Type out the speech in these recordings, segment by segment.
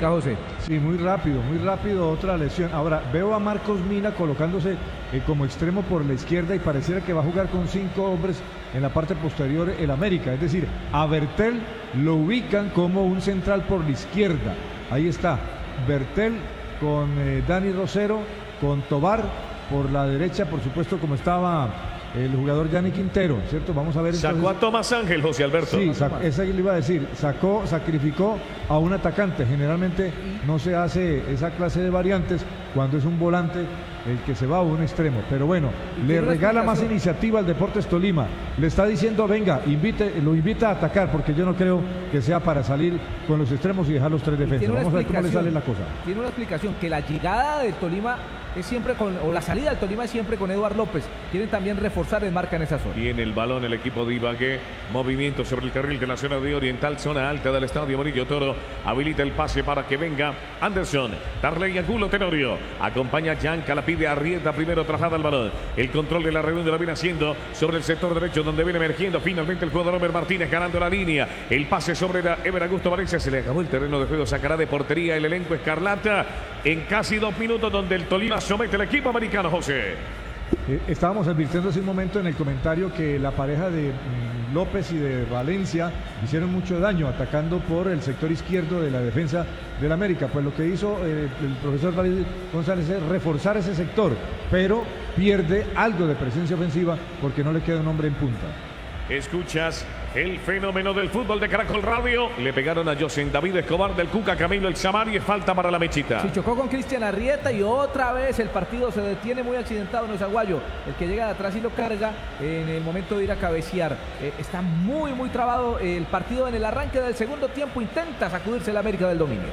América, José. Sí, muy rápido, otra lesión. Ahora, veo a Marcos Mina colocándose como extremo por la izquierda y pareciera que va a jugar con 5 hombres en la parte posterior el América. Es decir, a Bertel lo ubican como un central por la izquierda. Ahí está, Bertel con Dani Rosero, con Tobar por la derecha, por supuesto, como estaba el jugador Gianni Quintero, ¿cierto? Vamos a ver. Sacó entonces a Tomás Ángel, José Alberto. Sí, esa le iba a decir, sacrificó a un atacante. Generalmente no se hace esa clase de variantes cuando es un volante el que se va a un extremo. Pero bueno, le regala más iniciativa al Deportes Tolima. Le está diciendo, venga, lo invita a atacar, porque yo no creo que sea para salir con los extremos y dejar los 3 defensas. Vamos a ver cómo le sale la cosa. Tiene una explicación, que la llegada del Tolima es siempre o la salida del Tolima es siempre con Eduard López. Quieren también reforzar el marca en esa zona. Tiene el balón el equipo de Ibagué. Movimiento sobre el carril de la zona de Oriental, zona alta del estadio Murillo Toro. Habilita el pase para que venga Anderson. Darley Angulo Tenorio. Acompaña Yanca, la pide Arrieta. Primero traslada el balón. El control de la redonda la viene haciendo sobre el sector derecho, donde viene emergiendo finalmente el jugador Omer Martínez, ganando la línea. El pase sobre Ever Augusto Valencia. Se le acabó el terreno de juego. Sacará de portería el elenco escarlata en casi 2 minutos, donde el Tolima somete al equipo americano, José. Estábamos advirtiendo hace un momento en el comentario que la pareja de López y de Valencia hicieron mucho daño atacando por el sector izquierdo de la defensa del América. Pues lo que hizo el profesor David González es reforzar ese sector, pero pierde algo de presencia ofensiva porque no le queda un hombre en punta. Escuchas el fenómeno del fútbol de Caracol Radio. Le pegaron a José David Escobar del Cuca Camilo el Samar y falta para la Mechita. Sí, chocó con Cristian Arrieta y otra vez el partido se detiene muy accidentado. No es Aguayo el que llega de atrás y lo carga en el momento de ir a cabecear. Está muy trabado el partido en el arranque del segundo tiempo. Intenta sacudirse el América del dominio.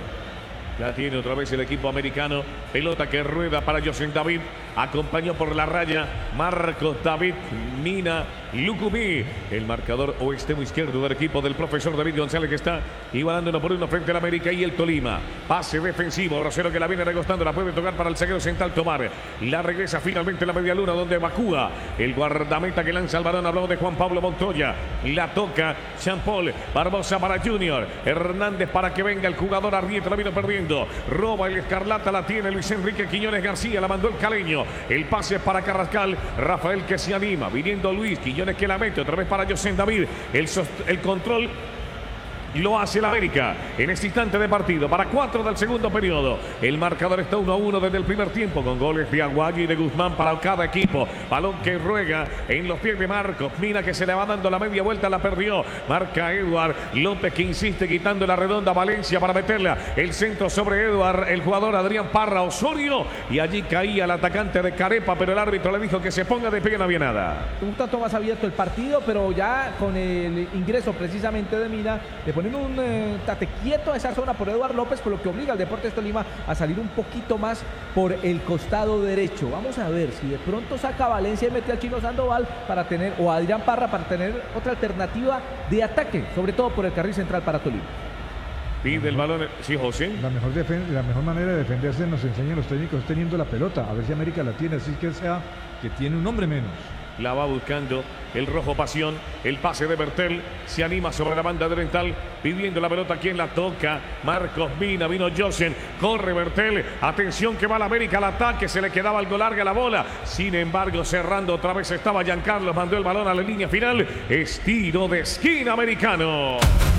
Ya tiene otra vez el equipo americano. Pelota que rueda para José David. Acompañó por la raya Marcos David Mina Lucumí. El marcador o extremo izquierdo del equipo del profesor David González, que está igualando 1-1 frente al América y el Tolima. Pase defensivo. Rosero que la viene recostando. La puede tocar para el zaguero central Tomar. La regresa finalmente a la media luna, donde evacúa el guardameta que lanza el balón. Hablamos de Juan Pablo Montoya. La toca Jean Paul Barbosa para Junior. Hernández para que venga el jugador. Arrieta la vino perdiendo. Roba el escarlata. La tiene Luis Enrique Quiñones García. La mandó el caleño. El pase para Carrascal. Rafael que se anima. Viniendo Luis Quiñones que la mete. Otra vez para José David. El control lo hace el América en este instante de partido. Para 4 del segundo periodo. El marcador está 1-1 desde el primer tiempo, con goles de Aguayo y de Guzmán para cada equipo. Balón que ruega en los pies de Marcos Mina, que se le va dando la media vuelta. La perdió. Marca Eduard López, que insiste quitando la redonda. Valencia para meterla. El centro sobre Eduard. El jugador Adrián Parra Osorio. Y allí caía el atacante de Carepa, pero el árbitro le dijo que se ponga de pie, no había nada. Un tanto más abierto el partido, pero ya con el ingreso precisamente de Mina, le ponen un tate quieto a esa zona por Eduard López, con lo que obliga al Deportes Tolima a salir un poquito más por el costado derecho. Vamos a ver si de pronto saca a Valencia y mete al Chino Sandoval para tener, o a Adrián Parra para tener otra alternativa de ataque, sobre todo por el carril central para Tolima. Pide el balón, sí, José. La mejor manera de defenderse, nos enseñan los técnicos, es teniendo la pelota. A ver si América la tiene, así que sea que tiene un hombre menos. La va buscando el rojo Pasión. El pase de Bertel. Se anima sobre la banda oriental. Pidiendo la pelota. ¿Quién la toca? Marcos Mina. Vino Josen. Corre Bertel. Atención que va la América al ataque. Se le quedaba algo larga la bola. Sin embargo, cerrando otra vez estaba Giancarlo. Mandó el balón a la línea final. Estilo de esquina americano.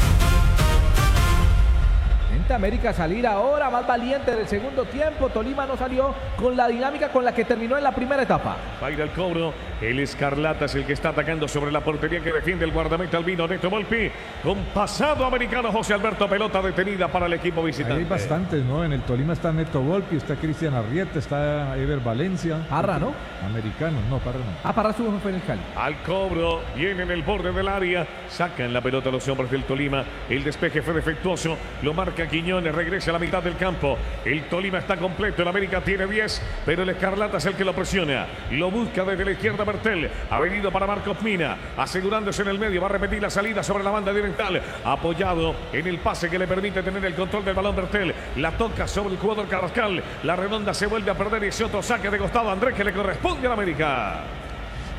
América salir ahora más valiente del segundo tiempo. Tolima no salió con la dinámica con la que terminó en la primera etapa. Va a ir al cobro. El Escarlata es el que está atacando sobre la portería que defiende el guardameta Albino Neto Volpi. Con pasado americano José Alberto. Pelota detenida para el equipo visitante. Hay bastantes, ¿no? En el Tolima está Neto Volpi, está Cristian Arrieta, está Ever Valencia. Parra, ¿no? Americano, no, Parra no. Parra subo fue en el Cali. Al cobro, viene en el borde del área. Sacan la pelota los hombres del Tolima. El despeje fue defectuoso. Lo marca Quiñones, regresa a la mitad del campo. El Tolima está completo, el América tiene 10, pero el Escarlata es el que lo presiona. Lo busca desde la izquierda Bertel. Ha venido para Marcos Mina, asegurándose en el medio. Va a repetir la salida sobre la banda oriental. Apoyado en el pase que le permite tener el control del balón Bertel. La toca sobre el jugador Carrascal. La redonda se vuelve a perder y ese otro saque de costado Andrés que le corresponde al América.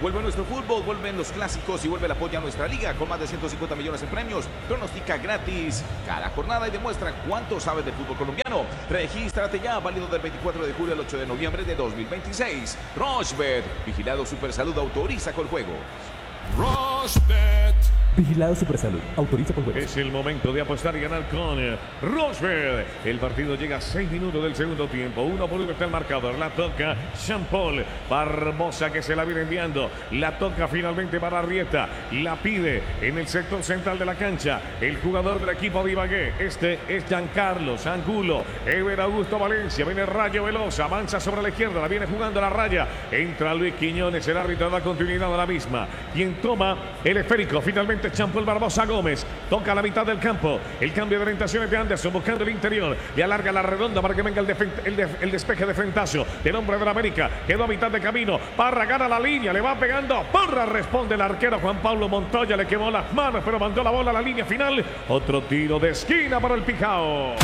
Vuelve nuestro fútbol, vuelven los clásicos y vuelve el apoyo a nuestra liga con más de 150 millones en premios. Pronostica gratis cada jornada y demuestra cuánto sabes de fútbol colombiano. Regístrate ya, válido del 24 de julio al 8 de noviembre de 2026. Rochebet, vigilado Supersalud, autoriza con juegos. Rochebet. Vigilado Supersalud. Autoriza con juegos. Es el momento de apostar y ganar con Rochebet. El partido llega a 6 minutos del segundo tiempo. 1-1 está el marcador. La toca Jean-Paul Barbosa, que se la viene enviando. La toca finalmente para Arrieta. La pide en el sector central de la cancha. El jugador del equipo de Ibagué. Este es Giancarlo Angulo. Ever Augusto Valencia. Viene Rayo Veloz. Avanza sobre la izquierda. La viene jugando a la raya. Entra Luis Quiñones. El árbitro da continuidad a la misma. Quien toma el esférico finalmente Jean-Paul Barbosa Gómez. Toca la mitad del campo. El cambio de orientaciones de Anderson buscando el interior. Le alarga la redonda para que venga el despeje de frentazo del hombre de la América. Quedó a mitad de camino. Parra gana la línea. Le va pegando. Parra responde el arquero Juan Pablo Montoya. Le quemó las manos, pero mandó la bola a la línea final. Otro tiro de esquina para el Picao.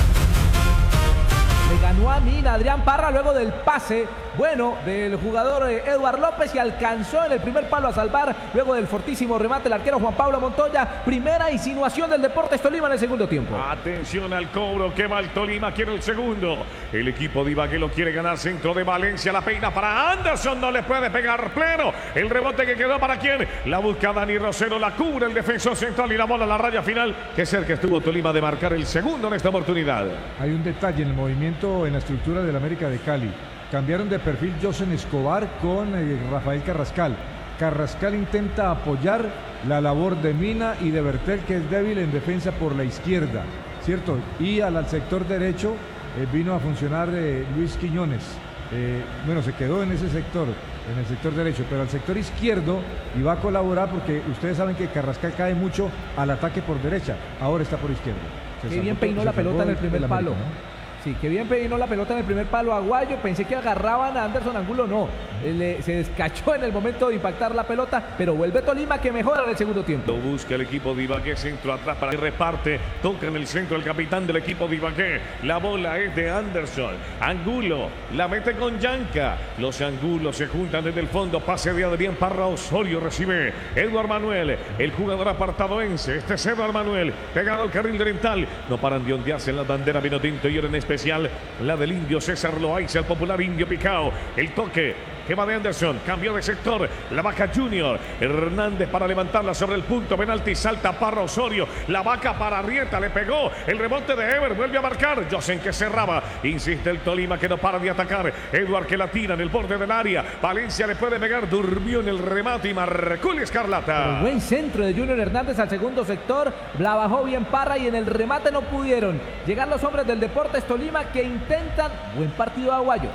Le ganó a Mina Adrián Parra luego del pase bueno del jugador Eduard López y alcanzó en el primer palo a salvar luego del fortísimo remate el arquero Juan Pablo Montoya. Primera insinuación del Deportes Tolima en el segundo tiempo. Atención al cobro que va el Tolima, quiere el segundo. El equipo de Ibagué lo quiere ganar. Centro de Valencia, la peina para Anderson, no le puede pegar pleno. El rebote que quedó para quién. La busca Dani Rosero, la cubre el defensor central y la bola a la raya final. Que cerca estuvo Tolima de marcar el segundo en esta oportunidad. Hay un detalle en el movimiento, en la estructura del América de Cali. Cambiaron de perfil Josen Escobar con Rafael Carrascal. Carrascal intenta apoyar la labor de Mina y de Bertel, que es débil en defensa por la izquierda, ¿cierto? Y al sector derecho vino a funcionar Luis Quiñones. Bueno, se quedó en ese sector, en el sector derecho, pero al sector izquierdo y va a colaborar porque ustedes saben que Carrascal cae mucho al ataque por derecha. Ahora está por izquierda. Qué bien peinó la pelota en el primer palo. Sí, que bien peinó la pelota en el primer palo Aguayo. Pensé que agarraban a Anderson Angulo, no. Se descachó en el momento de impactar la pelota, pero vuelve Tolima que mejora en el segundo tiempo. Lo busca el equipo de Ibagué, centro atrás para que reparte. Toca en el centro el capitán del equipo de Ibagué. La bola es de Anderson. Angulo la mete con Yanca. Los Angulos se juntan desde el fondo. Pase de Adrián Parra. Osorio recibe Eduard Manuel, el jugador apartadoense. Este es Eduard Manuel, pegado al carril oriental. No paran de ondearse en la bandera vino tinto y ahora en especial la del indio César Loaiza, el popular indio Picao. El toque que va de Anderson, cambió de sector, la vaca Junior, Hernández para levantarla sobre el punto penalti, salta Parra Osorio, la vaca para Arrieta, le pegó, el rebote de Ever, vuelve a marcar, Josen que cerraba, insiste el Tolima que no para de atacar, Eduard que la tira en el borde del área, Valencia le puede pegar, durmió en el remate y marcó el Escarlata. Pero buen centro de Junior Hernández al segundo sector, la bajó bien Parra y en el remate no pudieron llegar los hombres del Deportes Tolima que intentan buen partido Aguayo.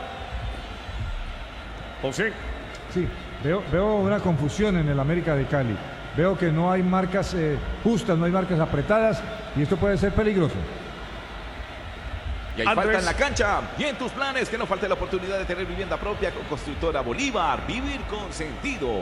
José. Sí, veo una confusión en el América de Cali. Veo que no hay marcas justas, no hay marcas apretadas y esto puede ser peligroso. Y hay falta en la cancha. Y en tus planes, que no falte la oportunidad de tener vivienda propia con Constructora Bolívar. Vivir con sentido.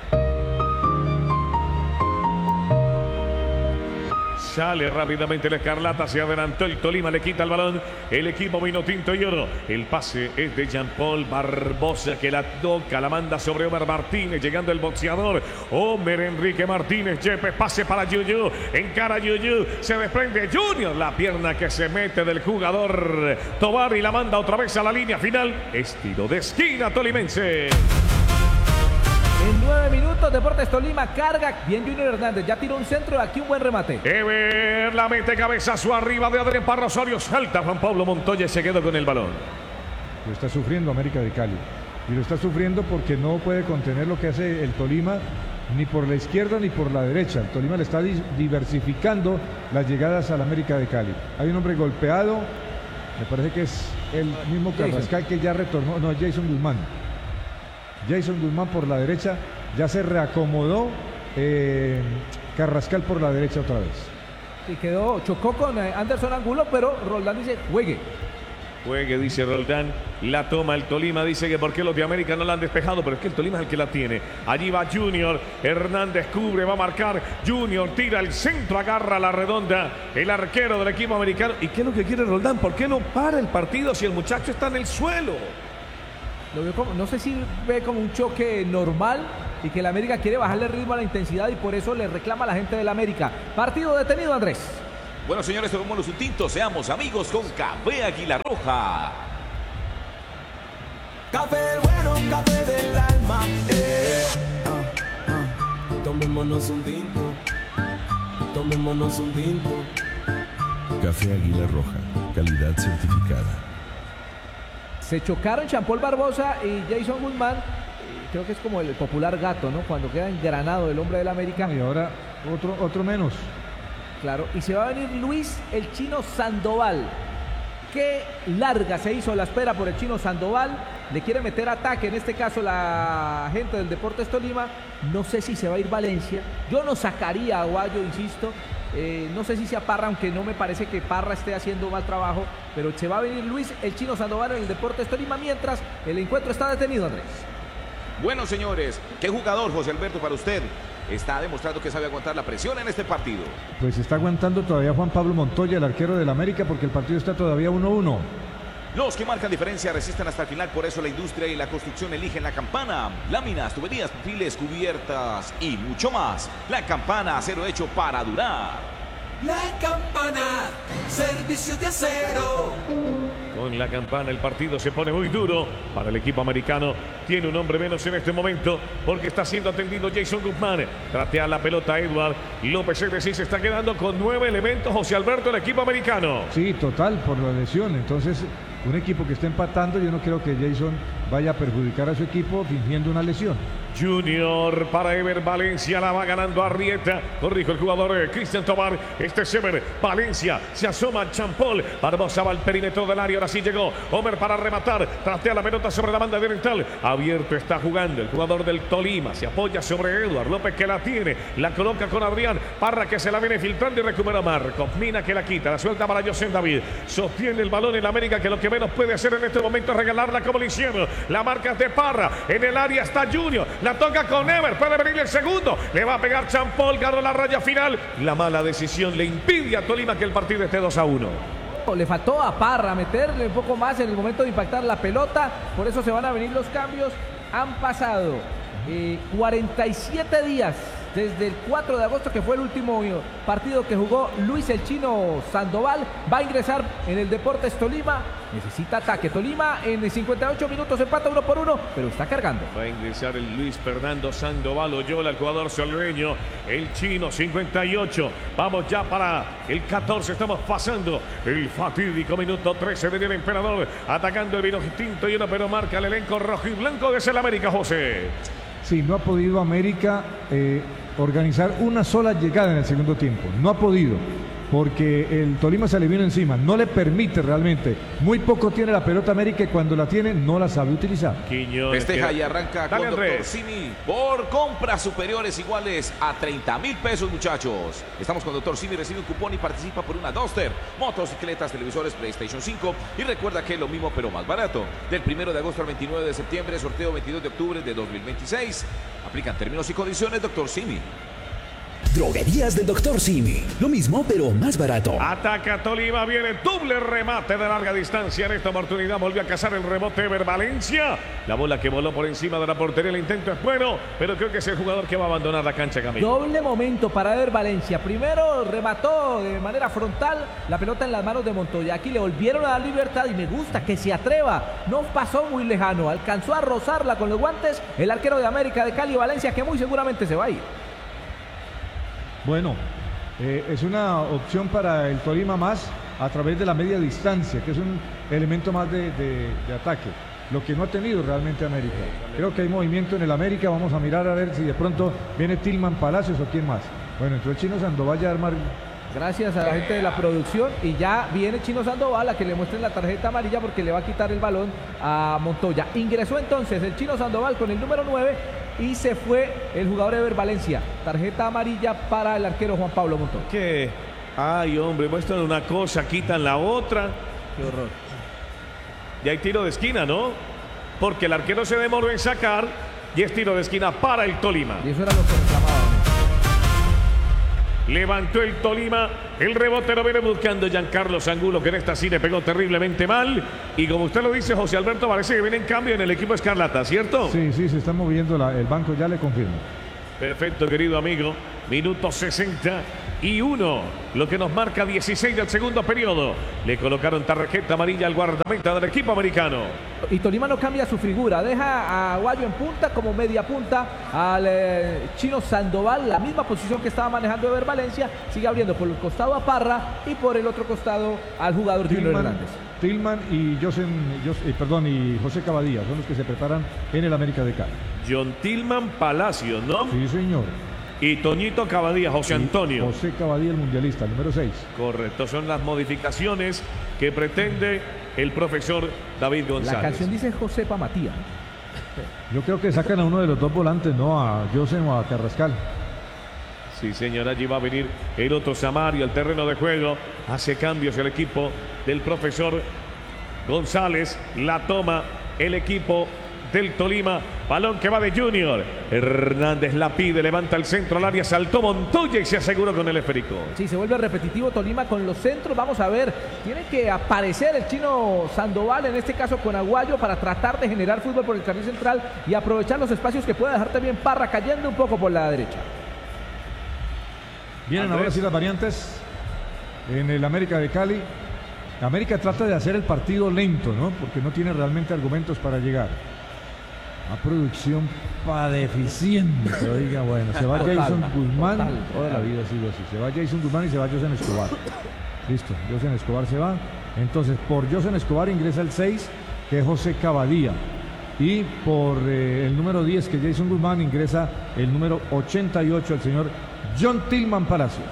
Sale rápidamente la Escarlata, se adelantó el Tolima, le quita el balón el equipo vino tinto y oro. El pase es de Jean-Paul Barbosa que la toca, la manda sobre Omar Martínez, llegando el boxeador Homer Enrique Martínez. Yepes, pase para Yuyu, encara Yuyu, se desprende Junior, la pierna que se mete del jugador Tobar y la manda otra vez a la línea final. Estilo de esquina tolimense. En 9 minutos, Deportes Tolima carga. Bien Junior Hernández, ya tiró un centro, aquí un buen remate. Ever la mete cabezazo arriba de Adrián Parra Osorio. Salta Juan Pablo Montoya y se quedó con el balón. Lo está sufriendo América de Cali. Y lo está sufriendo porque no puede contener lo que hace el Tolima ni por la izquierda ni por la derecha. El Tolima le está diversificando las llegadas al América de Cali. Hay un hombre golpeado, me parece que es el mismo Carrascal que ya retornó. No, Jason Guzmán. Jason Guzmán por la derecha, ya se reacomodó Carrascal por la derecha otra vez. Y chocó con Anderson Angulo, pero Roldán dice, juegue. Juegue, dice Roldán, la toma el Tolima, dice que por qué los de América no la han despejado, pero es que el Tolima es el que la tiene. Allí va Junior, Hernández cubre, va a marcar, Junior tira el centro, agarra la redonda, el arquero del equipo americano. ¿Y qué es lo que quiere Roldán? ¿Por qué no para el partido si el muchacho está en el suelo? Lo veo como, no sé si ve como un choque normal, y que el América quiere bajarle el ritmo a la intensidad y por eso le reclama a la gente del América. Partido detenido, Andrés. Bueno, señores, tomémonos un tinto, seamos amigos con Café Águila Roja. Café bueno, café del alma. Tomémonos un tinto. Tomémonos un tinto. Café Águila Roja, calidad certificada. Se chocaron Jean-Paul Barbosa y Jason Guzmán. Creo que es como el popular gato, ¿no? Cuando queda engranado el hombre del América. Y ahora otro menos. Claro, y se va a venir Luis el Chino Sandoval. Qué larga se hizo la espera por el Chino Sandoval. Le quiere meter ataque, en este caso la gente del Deportes Tolima. No sé si se va a ir Valencia. Yo no sacaría a Aguayo, insisto. No sé si sea Parra, aunque no me parece que Parra esté haciendo mal trabajo. Pero se va a venir Luis el Chino Sandoval en el Deportes Tolima mientras el encuentro está detenido, Andrés. Bueno, señores, ¿qué jugador, José Alberto, para usted está demostrando que sabe aguantar la presión en este partido? Pues está aguantando todavía Juan Pablo Montoya, el arquero del América, porque el partido está todavía 1-1. Los que marcan diferencia resisten hasta el final, por eso la industria y la construcción eligen La Campana. Láminas, tuberías, perfiles, cubiertas y mucho más. La Campana, acero hecho para durar. La Campana, servicio de acero. Con La Campana el partido se pone muy duro para el equipo americano. Tiene un hombre menos en este momento porque está siendo atendido Jason Guzmán. Tratea la pelota Edward López, es decir, se está quedando con 9 elementos José Alberto, el equipo americano. Sí, total, por la lesión. Entonces, un equipo que está empatando, yo no creo que Jason vaya a perjudicar a su equipo fingiendo una lesión. Junior para Ever Valencia, la va ganando Arrieta. Corrijo el jugador Cristian Tobar. Este es Ever Valencia, se asoma Champol. Barbosa va al perímetro del área, ahora sí llegó Homer para rematar. Trastea la pelota sobre la banda oriental. Abierto está jugando el jugador del Tolima. Se apoya sobre Eduard López que la tiene. La coloca con Adrián Parra que se la viene filtrando y recupera Marcos Mina que la quita. La suelta para José David. Sostiene el balón en América que lo que menos puede hacer en este momento es regalarla como lo hicieron. La marca es de Parra. En el área está Junior. La toca con Ever. Puede venir el segundo. Le va a pegar Champol. Ganó la raya final. La mala decisión le impide a Tolima que el partido esté 2-1. Le faltó a Parra meterle un poco más en el momento de impactar la pelota. Por eso se van a venir los cambios. Han pasado 47 días desde el 4 de agosto, que fue el último partido que jugó Luis el Chino Sandoval. Va a ingresar en el Deportes Tolima. Necesita ataque. Tolima en 58 minutos empata 1-1, pero está cargando. Va a ingresar el Luis Fernando Sandoval Oyola, el jugador salveño. El Chino 58. Vamos ya para el 14. Estamos pasando el fatídico minuto 13 de el Emperador. Atacando el vino tinto y uno, pero marca el elenco rojo y blanco de el América, José. Sí, no ha podido América organizar una sola llegada en el segundo tiempo. No ha podido, porque el Tolima se le vino encima. No le permite realmente. Muy poco tiene la pelota América y cuando la tiene no la sabe utilizar. Quiñones, Festeja y arranca dale, con Dr. Andrés. Simi por compras superiores iguales a 30,000 pesos, muchachos. Estamos con Dr. Simi, recibe un cupón y participa por una Duster, motocicletas, televisores, PlayStation 5 y recuerda que es lo mismo pero más barato. Del 1 de agosto al 29 de septiembre, sorteo 22 de octubre de 2026. Aplican términos y condiciones, Dr. Simi. Droguerías del Dr. Simi. Lo mismo, pero más barato. Ataca Tolima, viene doble remate de larga distancia. En esta oportunidad volvió a cazar el rebote Ever Valencia. La bola que voló por encima de la portería, el intento es bueno, pero creo que es el jugador que va a abandonar la cancha, Camilo. Doble momento para Ever Valencia. Primero remató de manera frontal la pelota en las manos de Montoya. Aquí le volvieron a dar libertad y me gusta que se atreva. No pasó muy lejano, alcanzó a rozarla con los guantes el arquero de América de Cali Valencia, que muy seguramente se va a ir. Bueno, es una opción para el Tolima más a través de la media distancia, que es un elemento más de ataque. Lo que no ha tenido realmente América. Creo que hay movimiento en el América. Vamos a mirar a ver si de pronto viene Tillman Palacios o quién más. Bueno, entró el Chino Sandoval ya a armar. Gracias a la gente de la producción. Y ya viene Chino Sandoval a que le muestren la tarjeta amarilla porque le va a quitar el balón a Montoya. Ingresó entonces el Chino Sandoval con el número 9 y se fue el jugador Ever Valencia. Tarjeta amarilla para el arquero Juan Pablo Montoya. ¿Qué? Ay, hombre, muestran una cosa, quitan la otra. Qué horror. Y hay tiro de esquina, ¿no? Porque el arquero se demoró en sacar y es tiro de esquina para el Tolima. Y eso era lo que reclamaban. Levantó el Tolima. El rebote lo viene buscando Giancarlo Angulo, que en esta sí le pegó terriblemente mal. Y como usted lo dice, José Alberto, parece que viene en cambio en el equipo Escarlata, ¿cierto? Sí, se está moviendo el banco, ya le confirmo. Perfecto, querido amigo. Minuto 61. Lo que nos marca 16 del segundo periodo. Le colocaron tarjeta amarilla al guardameta del equipo americano. Y Tolima no cambia su figura. Deja a Aguayo en punta como media punta. Al chino Sandoval, la misma posición que estaba manejando Ever Valencia. Sigue abriendo por el costado a Parra y por el otro costado al jugador Junior Hernández. Tillman y José Cavadía son los que se preparan en el América de Cali. John Tillman Palacio, ¿no? Sí, señor. Y Toñito Cavadía, José Antonio. José Cavadía, el mundialista, número 6. Correcto, son las modificaciones que pretende el profesor David González. La canción dice Josepa Matías. Yo creo que sacan a uno de los dos volantes, ¿no? A Josen o a Carrascal. Sí, señor, allí va a venir el otro Samario al terreno de juego. Hace cambios el equipo del profesor González. La toma el equipo del Tolima. Balón que va de Junior. Hernández la pide, levanta el centro al área, saltó Montoya y se aseguró con el esférico. Sí, se vuelve repetitivo Tolima con los centros. Vamos a ver, tiene que aparecer el chino Sandoval, en este caso con Aguayo, para tratar de generar fútbol por el carril central y aprovechar los espacios que puede dejar también Parra, cayendo un poco por la derecha. Vienen ahora sí las variantes en el América de Cali. América trata de hacer el partido lento, ¿no? Porque no tiene realmente argumentos para llegar. A producción para deficiente. Oiga, bueno, se va Jason Guzmán. Toda la vida ha sido así. Se va Jason Guzmán y se va Josen Escobar. Listo, Josen Escobar se va. Entonces, por Josen Escobar ingresa el 6, que es José Cavadía. Y por el número 10, que es Jason Guzmán, ingresa el número 88, el señor John Tillman Palacios.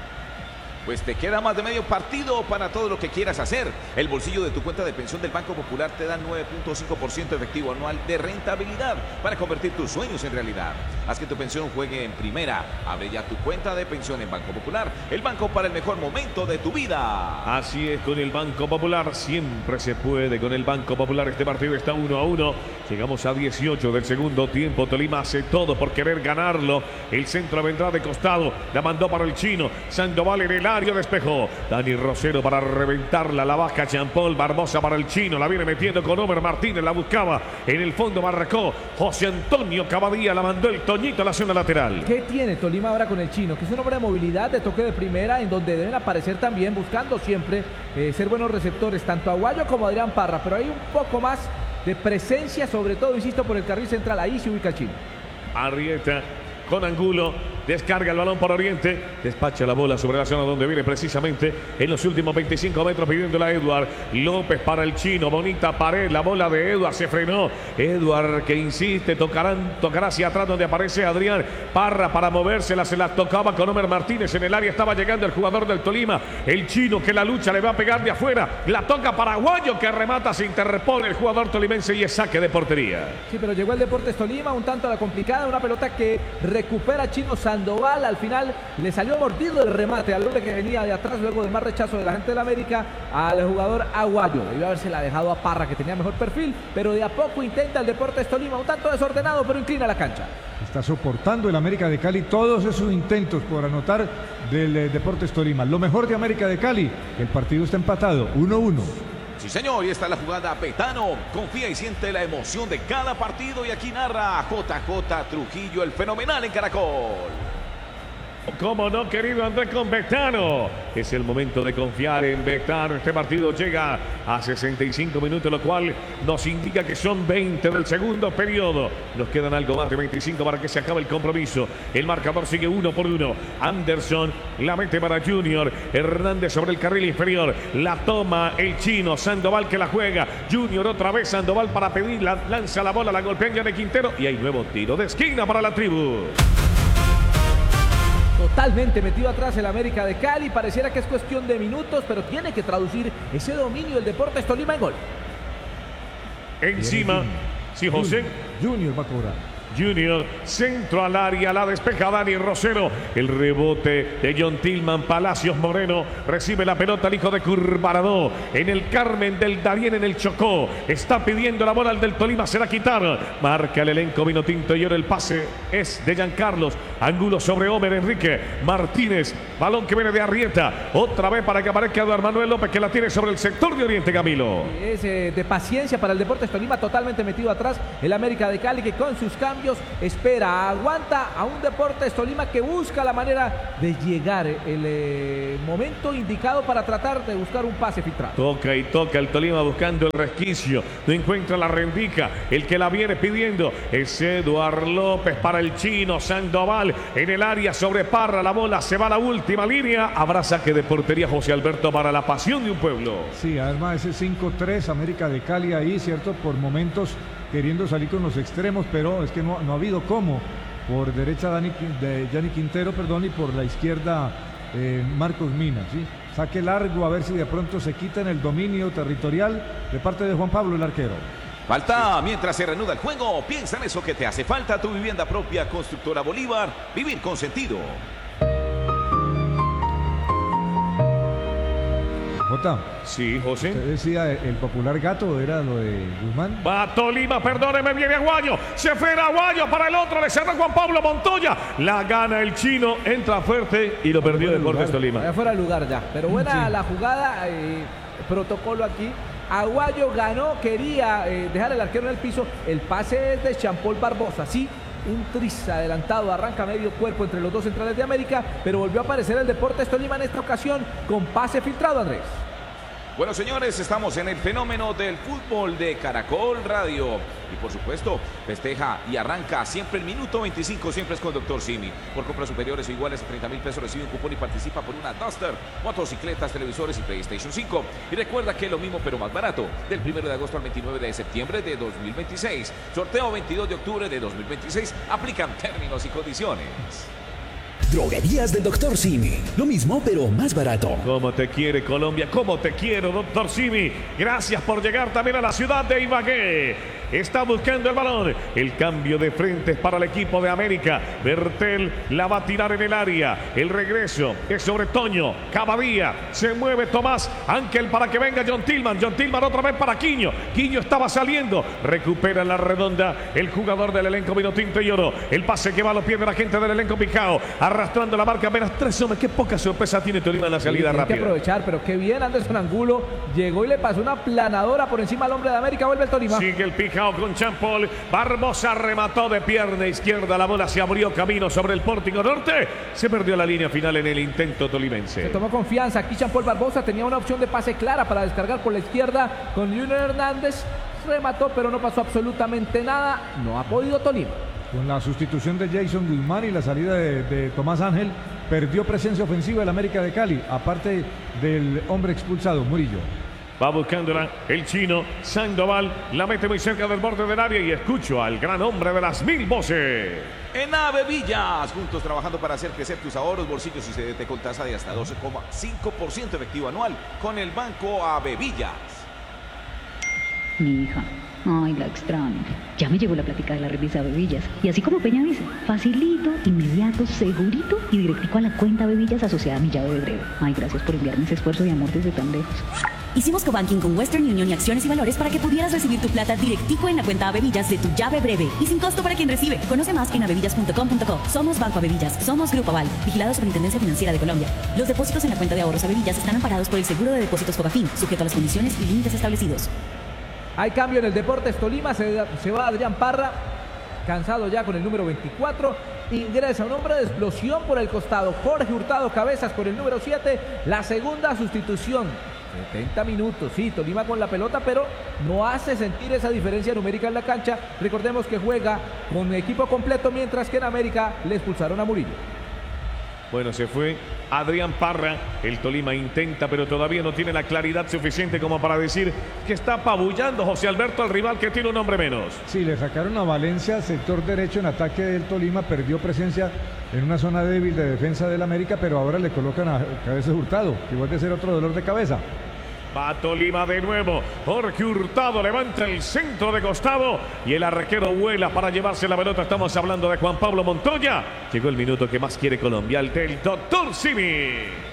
Pues te queda más de medio partido para todo lo que quieras hacer. El bolsillo de tu cuenta de pensión del Banco Popular te da 9.5% efectivo anual de rentabilidad para convertir tus sueños en realidad. Haz que tu pensión juegue en primera. Abre ya tu cuenta de pensión en Banco Popular, el banco para el mejor momento de tu vida. Así es, con el Banco Popular siempre se puede. Con el Banco Popular este partido está 1-1. Llegamos a 18 del segundo tiempo. Tolima hace todo por querer ganarlo. El centro vendrá de costado. La mandó para el chino. Sandoval en el área, despejó. Dani Rosero para reventarla. La baja Jean-Paul Barbosa para el chino. La viene metiendo con Omer Martínez. La buscaba. En el fondo marcó José Antonio Cavadía. La mandó el Toñito a la zona lateral. ¿Qué tiene Tolima ahora con el chino? Que es un hombre de movilidad, de toque de primera, en donde deben aparecer también, buscando siempre ser buenos receptores, tanto Aguayo como Adrián Parra. Pero hay un poco más de presencia, sobre todo, insisto, por el carril central. Ahí se ubica el chino. Arrieta con Angulo, descarga el balón por Oriente, despacha la bola sobre la zona donde viene precisamente en los últimos 25 metros pidiéndola a Eduard López para el chino, bonita pared, la bola de Eduard se frenó, Eduard que insiste, tocará hacia atrás donde aparece Adrián Parra para movérsela, se la tocaba con Omer Martínez, en el área estaba llegando el jugador del Tolima, el chino que la lucha le va a pegar de afuera, la toca para Aguayo que remata, se interpone el jugador tolimense y es saque de portería. Sí, pero llegó el Deportes Tolima, un tanto a la complicada, una pelota que recupera Chino Sandoval, al final le salió mordido el remate al hombre que venía de atrás luego del más rechazo de la gente de la América al jugador Aguayo. Debió habérsela dejado a Parra, que tenía mejor perfil, pero de a poco intenta el Deportes Tolima, un tanto desordenado, pero inclina la cancha. Está soportando el América de Cali todos esos intentos por anotar del Deportes Tolima. Lo mejor de América de Cali, el partido está empatado, 1-1. Sí, señor, y está la jugada Betano. Confía y siente la emoción de cada partido. Y aquí narra JJ Trujillo, el fenomenal en Caracol. ¿Cómo no, querido Andrés, con Betano? Es el momento de confiar en Betano. Este partido llega a 65 minutos, lo cual nos indica que son 20 del segundo periodo. Nos quedan algo más de 25 para que se acabe el compromiso. El marcador sigue 1-1. Anderson la mete para Junior. Hernández sobre el carril inferior. La toma el chino. Sandoval que la juega. Junior otra vez. Sandoval para pedirla. Lanza la bola, la golpean ya de Quintero. Y hay nuevo tiro de esquina para la tribu. Totalmente metido atrás el América de Cali, pareciera que es cuestión de minutos, pero tiene que traducir ese dominio del Deportes Tolima en gol. Encima, sí, José. Junior va a cobrar. Junior, centro al área, la despeja Dani Rosero. El rebote de John Tillman, Palacios Moreno. Recibe la pelota el hijo de Curvarado. En el Carmen del Darién, en el Chocó. Está pidiendo la bola al del Tolima, se la quitaron. Marca el elenco vino tinto y ahora el pase es de Giancarlos. Ángulo sobre Homer Enrique Martínez. Balón que viene de Arrieta. Otra vez para que aparezca Eduardo Manuel López, que la tiene sobre el sector de Oriente, Camilo. Es de paciencia para el Deportes Tolima, totalmente metido atrás el América de Cali, que con sus cambios espera, aguanta a un Deportes Tolima que busca la manera de llegar el momento indicado para tratar de buscar un pase filtrado. Toca y toca el Tolima buscando el resquicio, no encuentra la rendica, el que la viene pidiendo es Eduardo López para el chino. Sandoval en el área sobre Parra, la bola se va a la última línea, habrá saque de portería José Alberto para la pasión de un pueblo. Sí, además ese 5-3 América de Cali ahí, cierto, por momentos queriendo salir con los extremos, pero es que no ha habido cómo. Por derecha Gianni Quintero, y por la izquierda Marcos Mina, ¿sí? Saque largo a ver si de pronto se quitan el dominio territorial de parte de Juan Pablo, el arquero. Falta mientras se reanuda el juego. Piensa en eso que te hace falta. Tu vivienda propia, Constructora Bolívar. Vivir con sentido. Jota. Sí, José. Usted decía el popular gato, era lo de Guzmán. Va Tolima, perdóneme, viene Aguayo. Se fue Aguayo para el otro, le cerró Juan Pablo Montoya. La gana el chino, entra fuerte y lo perdió Deportes Tolima. Ya fuera el lugar ya, pero buena la jugada, protocolo aquí. Aguayo ganó, quería dejar el arquero en el piso. El pase es de Champol Barbosa, sí. Un tris adelantado, arranca medio cuerpo entre los dos centrales de América, pero volvió a aparecer el Deportes Tolima en esta ocasión con pase filtrado, Andrés. Bueno, señores, estamos en el fenómeno del fútbol de Caracol Radio. Y por supuesto, festeja y arranca siempre el minuto 25, siempre es con Dr. Simi. Por compras superiores o iguales a 30,000 pesos recibe un cupón y participa por una Duster, motocicletas, televisores y PlayStation 5. Y recuerda que es lo mismo pero más barato. Del 1 de agosto al 29 de septiembre de 2026. Sorteo 22 de octubre de 2026. Aplican términos y condiciones. Droguerías del Dr. Simi. Lo mismo, pero más barato. Cómo te quiere Colombia, cómo te quiero, Dr. Simi. Gracias por llegar también a la ciudad de Ibagué. Está buscando el balón. El cambio de frentes para el equipo de América. Bertel la va a tirar en el área. El regreso es sobre Toño. Cavadía. Se mueve Tomás Ángel para que venga John Tillman. John Tillman otra vez para Quiño. Quiño estaba saliendo. Recupera en la redonda el jugador del elenco vino tinto y oro. El pase que va a los pies de la gente del elenco Picao. Arrastrando la marca apenas 3 hombres. Qué poca sorpresa tiene Tolima en la salida rápida. Hay que aprovechar, pero qué bien Anderson Angulo. Llegó y le pasó una planadora por encima al hombre de América. Vuelve el Tolima. Sigue el Picao con Champol. Barbosa remató de pierna izquierda. La bola se abrió camino sobre el Pórtico Norte. Se perdió la línea final en el intento tolimense. Se tomó confianza. Aquí Champol Barbosa tenía una opción de pase clara para descargar por la izquierda con Junior Hernández. Remató, pero no pasó absolutamente nada. No ha podido Tolima. Con la sustitución de Jason Guzmán y la salida de Tomás Ángel, perdió presencia ofensiva el América de Cali, aparte del hombre expulsado, Murillo. Va buscándola el chino Sandoval, la mete muy cerca del borde del área y escucho al gran hombre de las 1000 voces. En Avevillas, juntos trabajando para hacer crecer tus ahorros, bolsillos y CDT con tasa de hasta 12,5% efectivo anual con el Banco Avevillas. Mi hija, ay, la extraño. Ya me llegó la plática de la revista Avevillas. Y así como Peña dice, facilito, inmediato, segurito y directico a la cuenta Avevillas asociada a mi llave de breve. Ay, gracias por enviarme ese esfuerzo de amor desde tan lejos. Hicimos cobanking con Western Union y Acciones y Valores para que pudieras recibir tu plata directico en la cuenta Avevillas de tu llave breve y sin costo para quien recibe. Conoce más en avevillas.com.co. Somos Banco Avevillas, somos Grupo Aval, vigilado Superintendencia Financiera de Colombia. Los depósitos en la cuenta de ahorros Avevillas están amparados por el Seguro de Depósitos Fogafín, sujeto a las condiciones y límites establecidos. Hay cambio en el Deportes Tolima, se va Adrián Parra, cansado ya con el número 24. Ingresa un hombre de explosión por el costado, Jorge Hurtado Cabezas con el número 7, la segunda sustitución. 70 minutos, sí, Tolima con la pelota, pero no hace sentir esa diferencia numérica en la cancha. Recordemos que juega con equipo completo, mientras que en América le expulsaron a Murillo. Bueno, se fue Adrián Parra. El Tolima intenta, pero todavía no tiene la claridad suficiente como para decir que está apabullando José Alberto al rival que tiene un hombre menos. Sí, le sacaron a Valencia, sector derecho en ataque del Tolima, perdió presencia en una zona débil de defensa del América, pero ahora le colocan a Cabezas Hurtado, que vuelve a ser otro dolor de cabeza. Va Tolima de nuevo. Jorge Hurtado levanta el centro de costado y el arquero vuela para llevarse la pelota. Estamos hablando de Juan Pablo Montoya. Llegó el minuto que más quiere Colombia, el del Dr. Simi.